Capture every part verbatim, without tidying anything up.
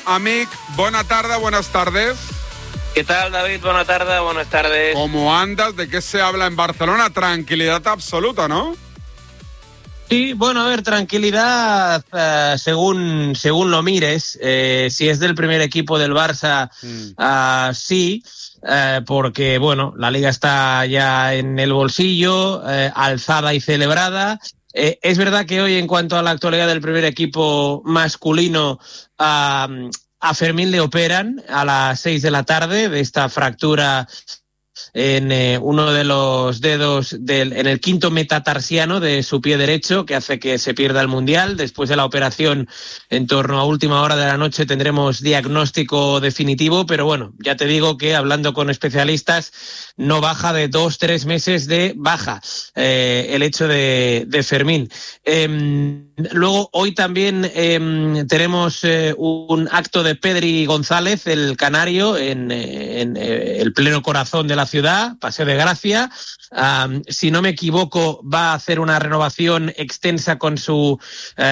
amic, bona tarda, buenas tardes. ¿Qué tal, David? Buenas tardes, buenas tardes. ¿Cómo andas? ¿De qué se habla en Barcelona? Tranquilidad absoluta, ¿no? Sí, bueno, a ver, tranquilidad uh, según, según lo mires. Eh, si es del primer equipo del Barça, mm. uh, sí, uh, porque, bueno, la Liga está ya en el bolsillo, uh, alzada y celebrada. Eh, es verdad que hoy, en cuanto a la actualidad del primer equipo masculino, uh, a Fermín le operan a las seis de la tarde de esta fractura en eh, uno de los dedos del, en el quinto metatarsiano de su pie derecho, que hace que se pierda el Mundial. Después de la operación, en torno a última hora de la noche, tendremos diagnóstico definitivo, pero bueno, ya te digo que hablando con especialistas no baja de dos, tres meses de baja eh, el hecho de, de Fermín. Eh, luego, hoy también eh, tenemos eh, un acto de Pedri González, el canario, en, en, en el pleno corazón de la ciudad, Paseo de Gracia. Um, si no me equivoco, va a hacer una renovación extensa con su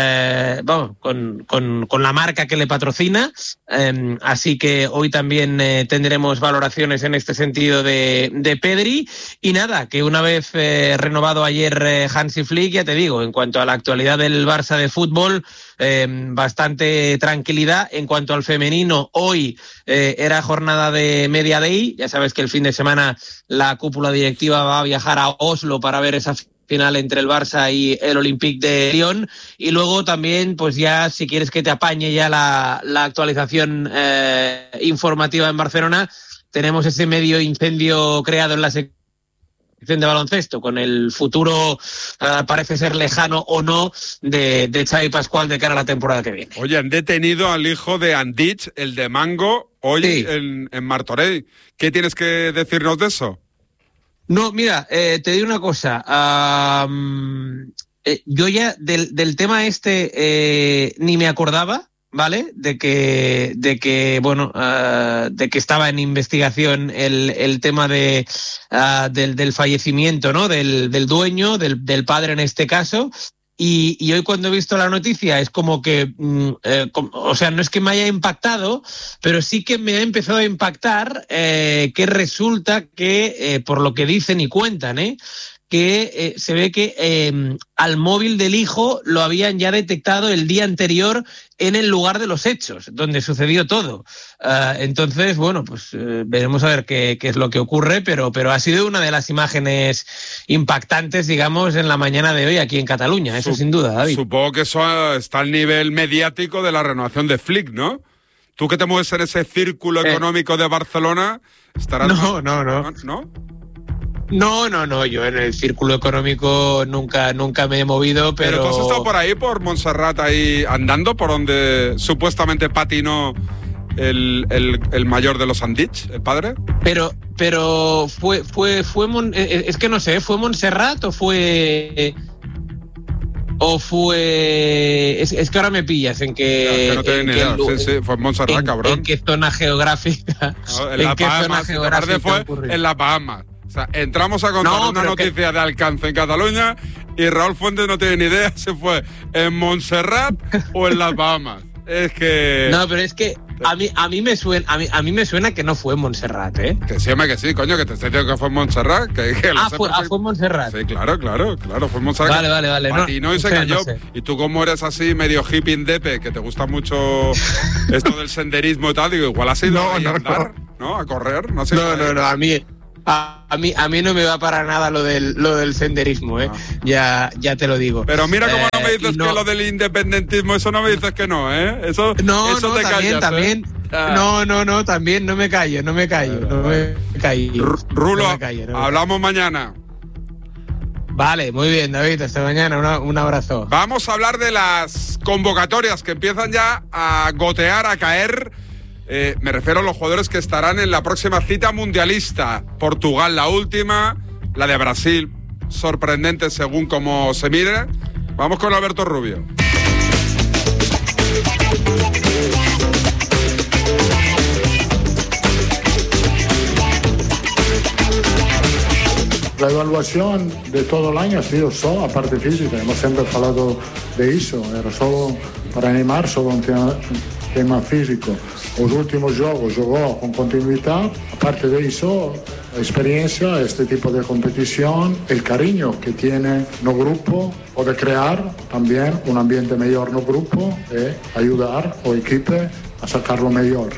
eh, bueno, con, con, con la marca que le patrocina. Um, así que hoy también eh, tendremos valoraciones en este sentido de, de Pedri. Y nada, que una vez eh, renovado ayer eh, Hansi Flick, ya te digo, en cuanto a la actualidad del Barça de fútbol, eh, bastante tranquilidad. En cuanto al femenino, hoy eh, era jornada de Media Day. Ya sabes que el fin de semana la cúpula directiva va a viajar a Oslo para ver esa final entre el Barça y el Olympique de Lyon. Y luego también, pues ya, si quieres que te apañe ya la, la actualización eh, informativa en Barcelona, tenemos ese medio incendio creado en la sección de baloncesto, con el futuro, uh, parece ser lejano o no, de, de Xavi Pascual de cara a la temporada que viene. Oye, han detenido al hijo de Andich, el de Mango, hoy sí. en, en Martorell. ¿Qué tienes que decirnos de eso? No, mira, eh, te digo una cosa. Um, eh, yo ya del, del tema este eh, ni me acordaba, ¿vale? De que, de que bueno, uh, de que estaba en investigación el, el tema de uh, del, del fallecimiento, ¿no? Del, del dueño, del, del padre en este caso. Y, y hoy cuando he visto la noticia es como que, mm, eh, com, o sea, no es que me haya impactado, pero sí que me ha empezado a impactar eh, que resulta que, eh, por lo que dicen y cuentan, ¿eh? que eh, se ve que eh, al móvil del hijo lo habían ya detectado el día anterior en el lugar de los hechos, donde sucedió todo. Uh, entonces, bueno, pues eh, veremos a ver qué, qué es lo que ocurre, pero, pero ha sido una de las imágenes impactantes, digamos, en la mañana de hoy aquí en Cataluña, eso Sup- sin duda, David. Supongo que eso está al nivel mediático de la renovación de Flick, ¿no? Tú que te mueves en ese círculo eh. económico de Barcelona, estarás... No, no, no. ¿No? No, no, no, yo en el círculo económico nunca, nunca me he movido, pero... Pero tú has estado por ahí, por Montserrat, ahí andando, por donde supuestamente patinó el, el, el mayor de los Andich, el padre. Pero, pero fue, fue, fue, Mon... es que no sé, ¿fue Montserrat o fue... o fue... Es, es que ahora me pillas en que... Ya, que no tengo ni idea, sí, sí, fue Montserrat, en, cabrón. ¿En qué zona geográfica? No, en, en la qué Bahamas, zona geográfica fue ocurrió? En las Bahamas. O sea, entramos a contar no, una noticia que... de alcance en Cataluña y Raúl Fuentes no tiene ni idea si fue en Montserrat o en las Bahamas. Es que... No, pero es que a mí, a mí, me, suena, a mí, a mí me suena que no fue en Montserrat, ¿eh? Que sí, que sí, coño, que te estoy diciendo que fue en Montserrat. Que, que ah, fue, ah, fue en Montserrat. Sí, claro, claro, claro, fue en Montserrat. Vale, vale, vale. Patinó no, y se sé, cayó. No sé. Y tú, como eres así, medio hippie indepe, que te gusta mucho esto del senderismo y tal, digo, igual has ido no, a no, andar, ¿no? ¿no? A correr, no sé. No, no, no, a mí... A, a mí a mí no me va para nada lo del lo del senderismo, ¿eh? Ah. Ya ya te lo digo. Pero mira cómo eh, no me dices no, que lo del independentismo, eso no me dices que no, ¿eh? Eso no, eso no, te también, callas, también. ¿eh? No, no, no, también no me callo, no me callo, no me callo. Rulo, no me callo, no me hablamos mañana. Vale, muy bien, David, hasta mañana, una, un abrazo. Vamos a hablar de las convocatorias que empiezan ya a gotear, a caer. Eh, me refiero a los jugadores que estarán en la próxima cita mundialista. Portugal la última, la de Brasil sorprendente según como se mire. Vamos con Alberto Rubio. La evaluación de todo el año ha sido solo la parte física, hemos siempre hablado de eso, era solo para animar, solo tema físico. Los últimos juegos jugó con continuidad. Aparte de eso, la experiencia, este tipo de competición, el cariño que tiene no grupo, puede crear también un ambiente mejor no grupo y ayudar al equipo a sacarlo mejor.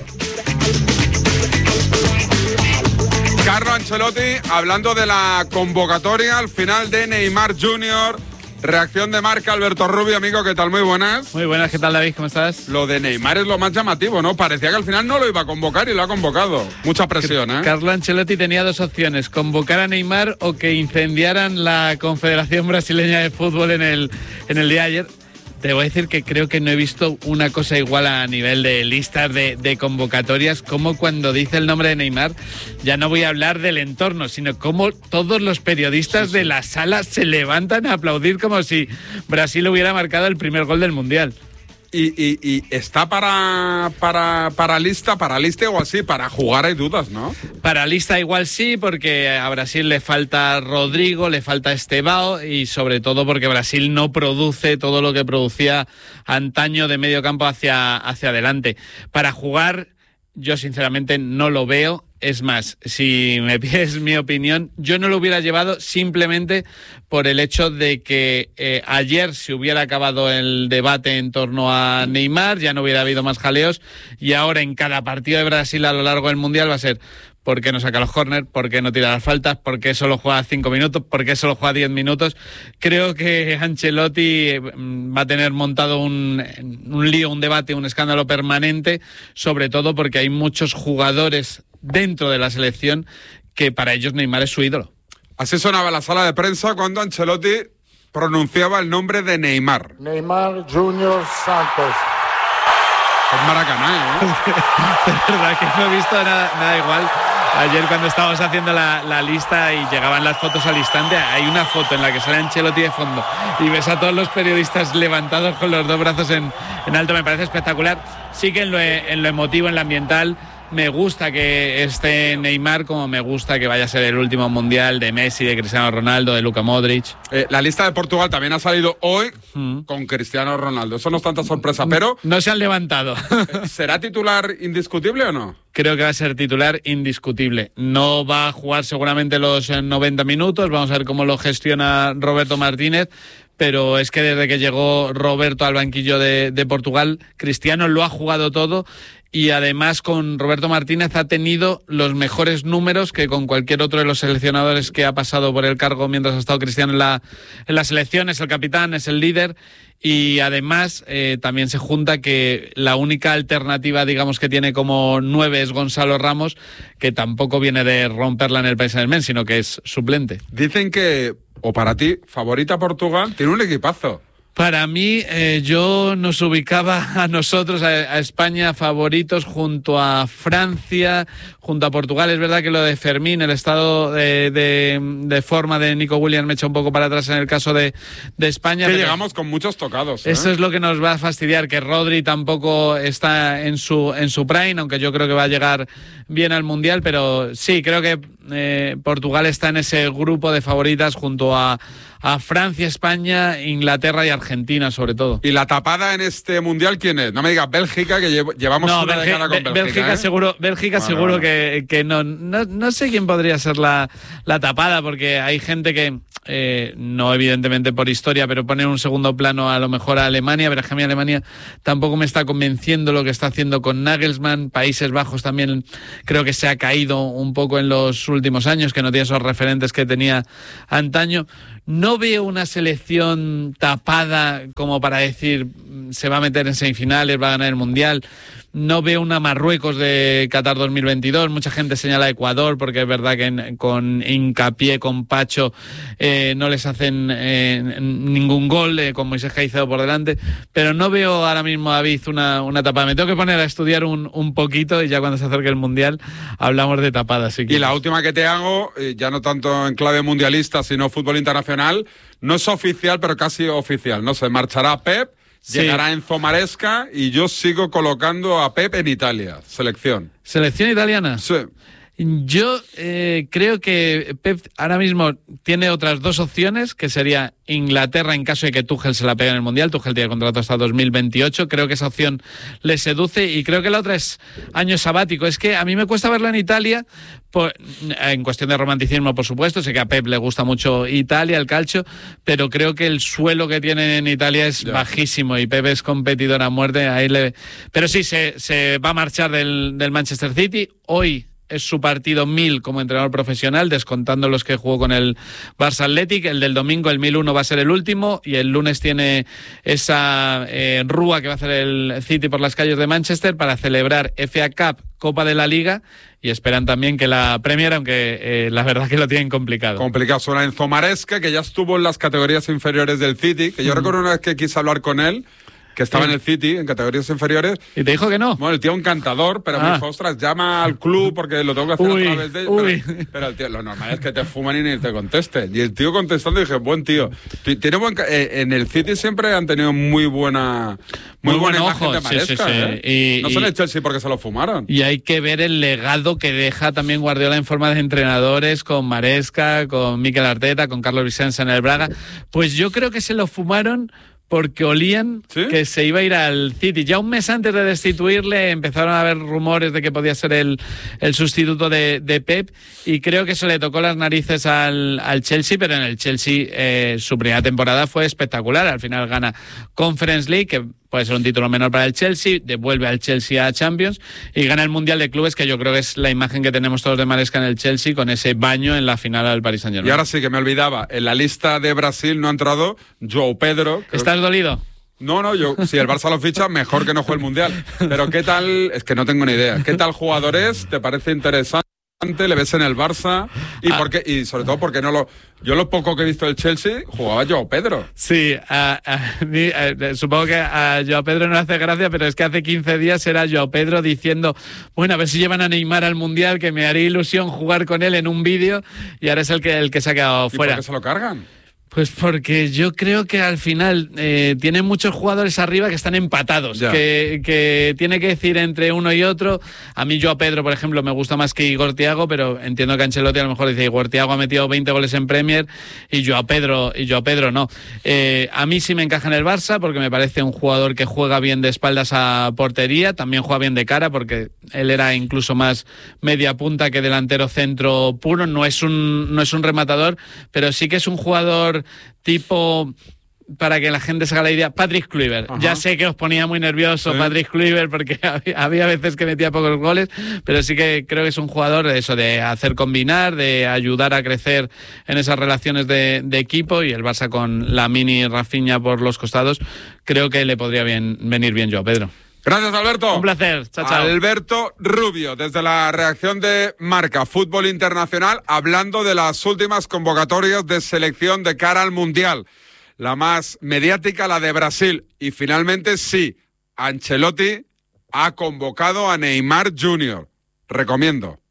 Carlo Ancelotti hablando de la convocatoria al final de Neymar junior Reacción de marca, Alberto Rubio, amigo, ¿qué tal? Muy buenas. Muy buenas, ¿qué tal, David? ¿Cómo estás? Lo de Neymar es lo más llamativo, ¿no? Parecía que al final no lo iba a convocar y lo ha convocado. Mucha presión, ¿eh? Carlo Ancelotti tenía dos opciones, convocar a Neymar o que incendiaran la Confederación Brasileña de Fútbol en el, en el día de ayer. Te voy a decir que creo que no he visto una cosa igual a nivel de listas de, de convocatorias, como cuando dice el nombre de Neymar, ya no voy a hablar del entorno, sino como todos los periodistas sí, sí. de la sala se levantan a aplaudir como si Brasil hubiera marcado el primer gol del Mundial. Y, y, y está para, para, para lista, para lista o así, para jugar hay dudas, ¿no? Para lista igual sí, porque a Brasil le falta Rodrigo, le falta Estevao y sobre todo porque Brasil no produce todo lo que producía antaño de medio campo hacia, hacia adelante. Para jugar, yo sinceramente no lo veo. Es más, si me pides mi opinión, yo no lo hubiera llevado simplemente por el hecho de que eh, ayer se hubiera acabado el debate en torno a Neymar, ya no hubiera habido más jaleos, y ahora en cada partido de Brasil a lo largo del Mundial va a ser ¿por qué no saca los córner? ¿Por qué no tira las faltas? ¿Por qué solo juega cinco minutos? ¿Por qué solo juega diez minutos? Creo que Ancelotti va a tener montado un, un lío, un debate, un escándalo permanente, sobre todo porque hay muchos jugadores dentro de la selección que para ellos Neymar es su ídolo. Así sonaba la sala de prensa cuando Ancelotti pronunciaba el nombre de Neymar. Neymar junior Santos. Es Maracaná, ¿eh? De verdad que no he visto nada, nada igual. Ayer cuando estábamos haciendo la, la lista y llegaban las fotos al instante, hay una foto en la que sale Ancelotti de fondo y ves a todos los periodistas levantados con los dos brazos en, en alto. Me parece espectacular. Sí que en lo, en lo emotivo, en lo ambiental, me gusta que esté Neymar, como me gusta que vaya a ser el último mundial de Messi, de Cristiano Ronaldo, de Luka Modric. Eh, la lista de Portugal también ha salido hoy mm. con Cristiano Ronaldo. Eso no es tanta sorpresa, pero... No se han levantado. ¿Será titular indiscutible o no? Creo que va a ser titular indiscutible. No va a jugar seguramente los noventa minutos. Vamos a ver cómo lo gestiona Roberto Martínez. Pero es que desde que llegó Roberto al banquillo de, de Portugal, Cristiano lo ha jugado todo y además con Roberto Martínez ha tenido los mejores números que con cualquier otro de los seleccionadores que ha pasado por el cargo mientras ha estado Cristiano en la, en la selección. Es el capitán, es el líder y además eh, también se junta que la única alternativa, digamos, que tiene como nueve es Gonzalo Ramos, que tampoco viene de romperla en el P S G, sino que es suplente. Dicen que, o para ti, favorita Portugal, tiene un equipazo. Para mí, eh, yo nos ubicaba a nosotros, a, a España, favoritos junto a Francia, junto a Portugal. Es verdad que lo de Fermín, el estado de, de, de forma de Nico Williams me echa un poco para atrás en el caso de, de España. Que pero llegamos con muchos tocados, ¿eh? Eso es lo que nos va a fastidiar, que Rodri tampoco está en su, en su prime, aunque yo creo que va a llegar bien al Mundial, pero sí, creo que eh, Portugal está en ese grupo de favoritas junto a a Francia, España, Inglaterra y Argentina, sobre todo. ¿Y la tapada en este Mundial quién es? No me digas Bélgica, que llevamos no, una Belgi- década con Bélgica. Bélgica ¿eh? seguro, Bélgica bueno, seguro bueno. Que, que no, no. No sé quién podría ser la, la tapada, porque hay gente que, eh, no evidentemente por historia, pero pone en un segundo plano a lo mejor a Alemania, pero es que a mí Alemania tampoco me está convenciendo lo que está haciendo con Nagelsmann. Países Bajos también creo que se ha caído un poco en los últimos años, que no tiene esos referentes que tenía antaño. No veo una selección tapada como para decir se va a meter en semifinales, va a ganar el Mundial. No veo una Marruecos de Qatar dos mil veintidós. Mucha gente señala a Ecuador porque es verdad que en, con Hincapié, con Pacho, eh, no les hacen eh, ningún gol, eh, con Moisés Caicedo por delante. Pero no veo ahora mismo, David, una, una tapada. Me tengo que poner a estudiar un, un poquito y ya cuando se acerque el Mundial hablamos de tapadas. Si y la última que te hago, ya no tanto en clave mundialista, sino fútbol internacional, no es oficial, pero casi oficial. No sé, marchará Pep. Sí. Llegará Enzo Maresca y yo sigo colocando a Pep en Italia, selección. ¿Selección italiana? Sí. Yo eh, creo que Pep ahora mismo tiene otras dos opciones, que sería Inglaterra en caso de que Tuchel se la pegue en el Mundial. Tuchel tiene contrato hasta dos mil veintiocho, creo que esa opción le seduce, y creo que la otra es año sabático. Es que a mí me cuesta verlo en Italia, por, en cuestión de romanticismo, por supuesto. Sé que a Pep le gusta mucho Italia, el calcio, pero creo que el suelo que tienen en Italia es yeah. bajísimo, y Pep es competidor a muerte. Ahí le... Pero sí, se, se va a marchar del, del Manchester City. Hoy es su partido mil como entrenador profesional, descontando los que jugó con el Barça Athletic. El del domingo, el mil uno, va a ser el último, y el lunes tiene esa eh, rúa que va a hacer el City por las calles de Manchester para celebrar F A Cup, Copa de la Liga, y esperan también que la Premier, aunque eh, la verdad que lo tienen complicado. Complicado. Suena Enzo Maresca, que ya estuvo en las categorías inferiores del City, que yo mm. recuerdo una vez que quise hablar con él, que estaba sí. en el City, en categorías inferiores. ¿Y te dijo que no? Bueno, el tío encantador, pero ah. me dijo, ostras, llama al club porque lo tengo que hacer uy, a través de ellos. Pero, pero el tío, lo normal es que te fuman y ni te contesten. Y el tío contestando, dije, buen tío. Tiene buen, eh, en el City siempre han tenido muy buena muy, muy buena buen imagen ojo. de Maresca. Sí, sí, sí. ¿eh? Y, no son el Chelsea porque se lo fumaron. Y hay que ver el legado que deja también Guardiola en forma de entrenadores, con Maresca, con Mikel Arteta, con Carlos Vicenza en el Braga. Pues yo creo que se lo fumaron porque olían ¿Sí? que se iba a ir al City. Ya un mes antes de destituirle empezaron a haber rumores de que podía ser el, el sustituto de, de Pep, y creo que eso le tocó las narices al, al Chelsea, pero en el Chelsea eh, su primera temporada fue espectacular. Al final gana Conference League, que puede ser un título menor para el Chelsea, devuelve al Chelsea a Champions y gana el Mundial de Clubes, que yo creo que es la imagen que tenemos todos de Maresca en el Chelsea, con ese baño en la final al Paris Saint-Germain. Y ahora sí que me olvidaba, en la lista de Brasil no ha entrado João Pedro. ¿Estás que... dolido? No, no, yo si el Barça lo ficha, mejor que no juegue el Mundial. Pero ¿qué tal? Es que no tengo ni idea. ¿Qué tal jugador es? ¿Te parece interesante? ¿Le ves en el Barça? Y, ah. por qué, y sobre todo porque no lo... Yo lo poco que he visto del Chelsea, jugaba João Pedro. Sí, a, a mí, a, supongo que a João Pedro no hace gracia, pero es que hace quince días era João Pedro diciendo, bueno, a ver si llevan a Neymar al Mundial, que me haría ilusión jugar con él en un vídeo, y ahora es el que, el que se ha quedado fuera. ¿Y por qué se lo cargan? Pues porque yo creo que al final eh, tienen muchos jugadores arriba que están empatados, que, que tiene que decir entre uno y otro. A mí João Pedro, por ejemplo, me gusta más que Igor Thiago, pero entiendo que Ancelotti a lo mejor dice Igor Thiago ha metido veinte goles en Premier y João Pedro, y João Pedro no. Eh, a mí sí me encaja en el Barça porque me parece un jugador que juega bien de espaldas a portería, también juega bien de cara porque él era incluso más media punta que delantero centro puro. No es un, no es un rematador, pero sí que es un jugador tipo, para que la gente se haga la idea, Patrick Kluivert. Ajá. Ya sé que os ponía muy nervioso, sí. Patrick Kluivert, porque había, había veces que metía pocos goles, pero sí que creo que es un jugador de eso, de hacer combinar, de ayudar a crecer en esas relaciones de, de equipo, y el Barça con Lamine y Rafinha por los costados, creo que le podría bien, venir bien João Pedro. Gracias, Alberto. Un placer. Chao, chao. Alberto Rubio, desde la redacción de Marca Fútbol Internacional, hablando de las últimas convocatorias de selección de cara al Mundial. La más mediática, la de Brasil. Y finalmente, sí, Ancelotti ha convocado a Neymar junior Recomiendo.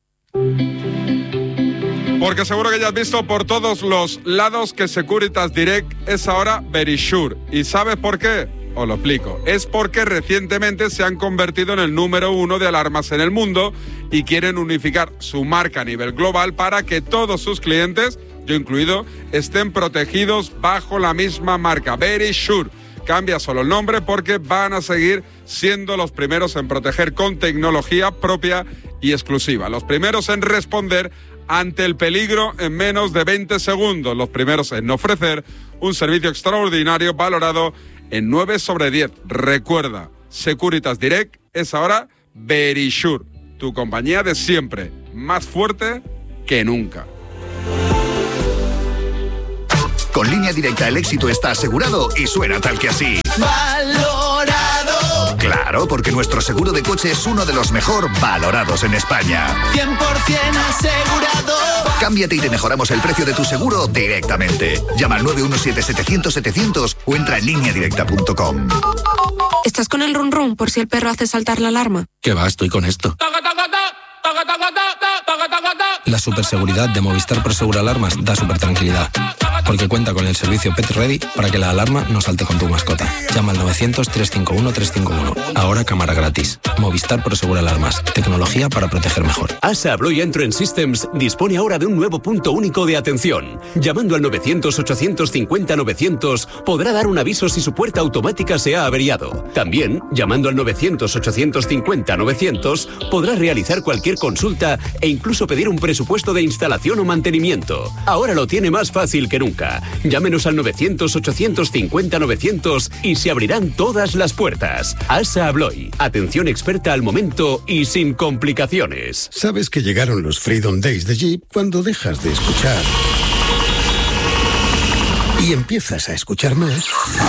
Porque seguro que ya has visto por todos los lados que Securitas Direct es ahora Verisure. ¿Y sabes por qué? Os lo explico. Es porque recientemente se han convertido en el número uno de alarmas en el mundo y quieren unificar su marca a nivel global para que todos sus clientes, yo incluido, estén protegidos bajo la misma marca. Verisure. Cambia solo el nombre porque van a seguir siendo los primeros en proteger con tecnología propia y exclusiva. Los primeros en responder ante el peligro en menos de veinte segundos. Los primeros en ofrecer un servicio extraordinario valorado en nueve sobre diez. Recuerda, Securitas Direct es ahora Verisure, tu compañía de siempre, más fuerte que nunca. Con Línea Directa el éxito está asegurado y suena tal que así. ¡Valorado! Claro, porque nuestro seguro de coche es uno de los mejor valorados en España. cien por ciento asegurado. Cámbiate y te mejoramos el precio de tu seguro directamente. Llama al nueve uno siete, setecientos, setecientos o entra en línea directa punto com. ¿Estás con el run run por si el perro hace saltar la alarma? ¿Qué va? Estoy con esto. La superseguridad de Movistar Prosegur Alarmas da super tranquilidad. porque cuenta con el servicio Pet Ready para que la alarma no salte con tu mascota. Llama al novecientos, trescientos cincuenta y uno, trescientos cincuenta y uno. Ahora cámara gratis. Movistar Prosegur Alarmas. Tecnología para proteger mejor. ASA Abloy Entrance Systems dispone ahora de un nuevo punto único de atención. Llamando al novecientos, ochocientos cincuenta, novecientos podrá dar un aviso si su puerta automática se ha averiado. También, llamando al novecientos, ochocientos cincuenta, novecientos podrá realizar cualquier consulta e incluso pedir un presupuesto de instalación o mantenimiento. Ahora lo tiene más fácil que nunca. Llámenos al novecientos, ochocientos cincuenta, novecientos y se abrirán todas las puertas. ASA Abloy. Atención experta al momento y sin complicaciones. Sabes que llegaron los Freedom Days de Jeep cuando dejas de escuchar y empiezas a escuchar más.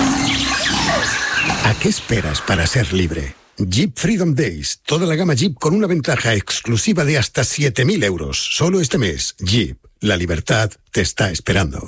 ¿A qué esperas para ser libre? Jeep Freedom Days. Toda la gama Jeep con una ventaja exclusiva de hasta siete mil euros. Solo este mes. Jeep. La libertad te está esperando.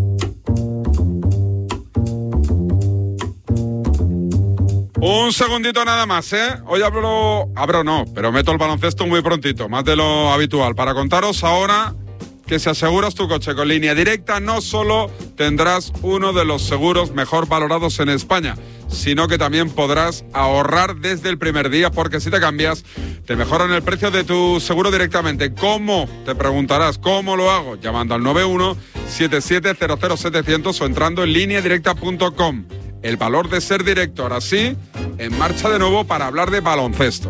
Un segundito nada más, ¿eh? Hoy abro, abro no, pero meto el baloncesto muy prontito, más de lo habitual, para contaros ahora que si aseguras tu coche con Línea Directa, no solo tendrás uno de los seguros mejor valorados en España, sino que también podrás ahorrar desde el primer día, porque si te cambias, te mejoran el precio de tu seguro directamente. ¿Cómo? Te preguntarás, ¿cómo lo hago? Llamando al nueve uno siete siete cero cero siete cero cero o entrando en línea directa punto com. El valor de ser directo, ahora sí, en marcha de nuevo para hablar de baloncesto.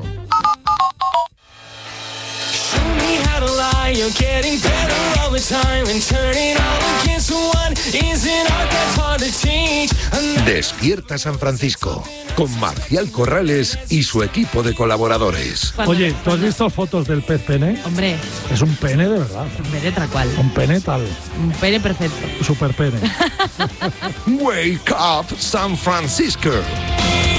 Despierta San Francisco con Marcial Corrales y su equipo de colaboradores. Oye, ¿tú has visto fotos del pez pene? Hombre. Es un pene de verdad. Un pene tal cual. Un pene tal. Un pene perfecto. Super pene. Wake up San Francisco.